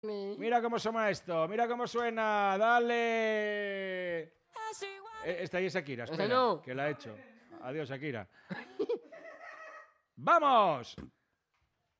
Mira cómo suena esto, mira cómo suena, dale. Esta ahí es Shakira, espera, no. que la he hecho. Adiós, Shakira. ¡Vamos!